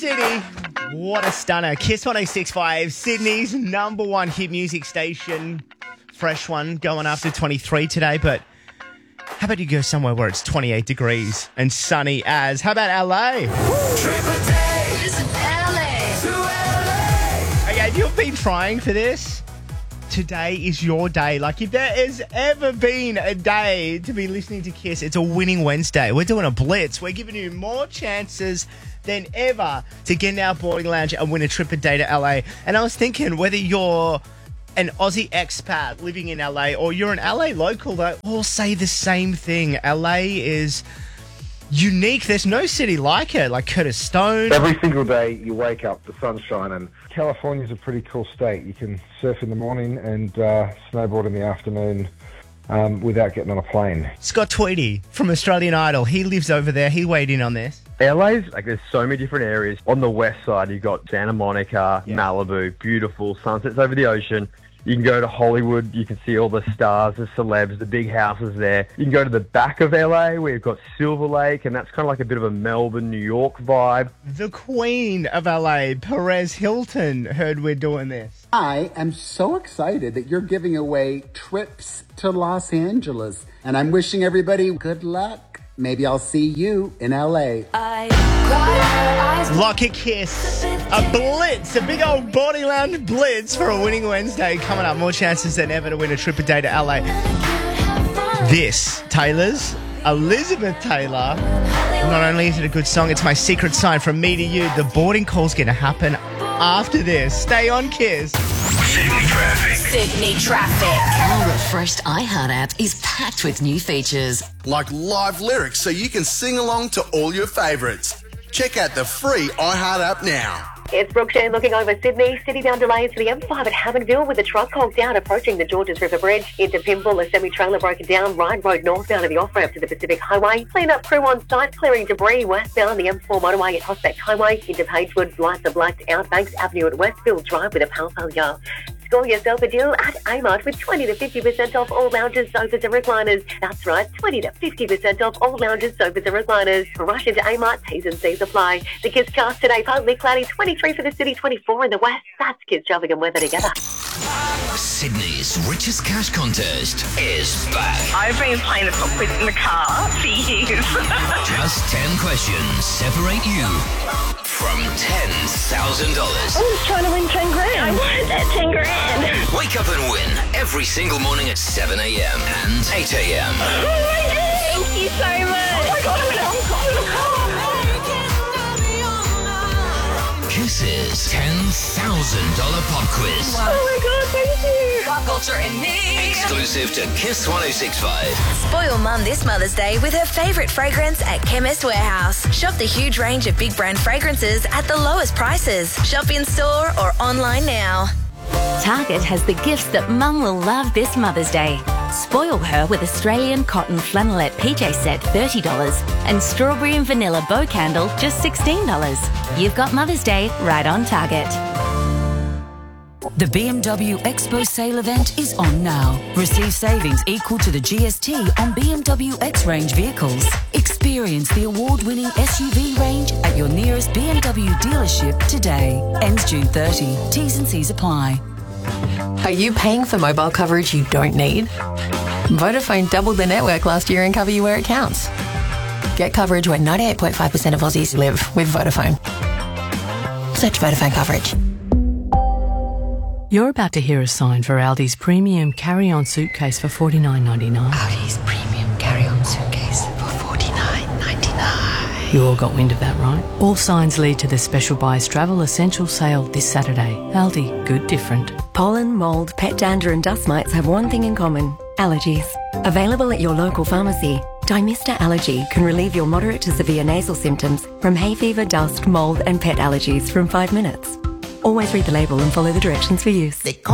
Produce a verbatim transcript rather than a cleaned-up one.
City. What a stunner. Kiss one oh six point five, Sydney's number one hit music station. Fresh one going up to twenty-three today, but how about you go somewhere where it's twenty-eight degrees and sunny as? How about L A? Triple days in L A. To L A. Okay, if you've been trying for this, today is your day. Like, if there has ever been a day to be listening to Kiss, it's a winning Wednesday. We're doing a blitz. We're giving you more chances than ever to get in our boarding lounge and win a trip a day to L A. And I was thinking, whether you're an Aussie expat living in L A or you're an L A local, they all say the same thing. L A is unique. There's no city like it, like Curtis Stone. Every single day you wake up, the sun's shining. California's a pretty cool state. You can surf in the morning and uh, snowboard in the afternoon um, without getting on a plane. Scott Tweedy from Australian Idol, he lives over there. He weighed in on this. L A's, like, there's so many different areas. On the west side, you've got Santa Monica, Yeah. Malibu, beautiful, sunsets over the ocean. You can go to Hollywood, you can see all the stars, the celebs, the big houses there. You can go to the back of L A where you've got Silver Lake, and that's kind of like a bit of a Melbourne, New York vibe. The Queen of L A, Perez Hilton, heard we're doing this. I am so excited that you're giving away trips to Los Angeles, and I'm wishing everybody good luck. Maybe I'll see you in L A. I cry eyes. Like a kiss, a blitz, a big old body lounge blitz for a winning Wednesday. Coming up, more chances than ever to win a trip a day to L A. This, Taylor's, Elizabeth Taylor. Not only is it a good song, it's my secret sign from me to you. The boarding call's going to happen after this. Stay on Kiss. Sydney traffic. Sydney traffic. Our refreshed iHeart app is packed with new features. Like live lyrics so you can sing along to all your favourites. Check out the free iHeart app now. It's Brooke Shane looking over Sydney. City-bound delays for the M five at Hammondville with a truck hogged down approaching the Georges River Bridge. Into Pimble, a semi-trailer broken down. Ryan Road northbound of the off-ramp to the Pacific Highway. Clean-up crew on site clearing debris westbound the M four motorway at Prospect Highway. Into Pagewood, lights are blacked out Banks Avenue at Westfield Drive with a power failure. Score yourself a deal at Amart with twenty to fifty percent off all lounges, sofas and recliners. That's right, twenty to fifty percent off all lounges, sofas and recliners. Rush into Amart, T's and C's apply. The Kiss cast today, partly cloudy, twenty-three for the city, twenty-four in the west. That's Kiss traffic and weather together. Sydney's richest cash contest is back. I've been playing the pop quiz in the car for years. Just ten questions separate you from ten thousand dollars. I was trying to win ten grand. I wanted that ten grand. Wake up and win every single morning at seven a.m. and eight a.m. Oh my God, thank you so much. Oh my God, I'm in a Hong Kong. Kiss's ten thousand dollars pop quiz. Oh my God, thank you. Pop culture and me. Exclusive to Kiss one oh six point five. Spoil Mum this Mother's Day with her favourite fragrance at Chemist Warehouse. Shop the huge range of big brand fragrances at the lowest prices. Shop in store or online now. Target has the gifts that Mum will love this Mother's Day. Spoil her with Australian cotton flannelette P J set thirty dollars and strawberry and vanilla bow candle just sixteen dollars. You've got Mother's Day right on Target. The B M W Expo sale event is on now. Receive savings equal to the G S T on B M W X-Range vehicles. Experience the award-winning S U V range at your nearest B M W dealership today. Ends June thirtieth. T's and C's apply. Are you paying for mobile coverage you don't need? Vodafone doubled their network last year and cover you where it counts. Get coverage where ninety-eight point five percent of Aussies live with Vodafone. Search Vodafone coverage. You're about to hear a sign for Aldi's premium carry-on suitcase for forty-nine ninety-nine. Aldi's premium carry-on suitcase for forty-nine ninety-nine. You all got wind of that, right? All signs lead to the special buys travel essential sale this Saturday. Aldi, good different. Pollen, mould, pet dander and dust mites have one thing in common: allergies. Available at your local pharmacy, Dymista Allergy can relieve your moderate to severe nasal symptoms from hay fever, dust, mould and pet allergies from five minutes. Always read the label and follow the directions for use.